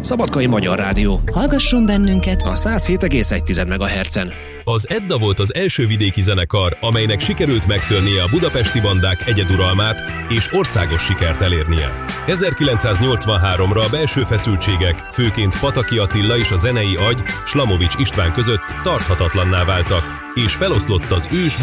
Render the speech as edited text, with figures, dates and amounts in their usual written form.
Szabadkai Magyar Rádió. Hallgasson bennünket A 107,1 MHz-en. Az Edda volt az első vidéki zenekar, amelynek sikerült megtörnie a budapesti bandák egyeduralmát és országos sikert elérnie. 1983-ra a belső feszültségek, főként Pataki Attila és a zenei agy, Slamovics István között tarthatatlanná váltak, és feloszlott az ős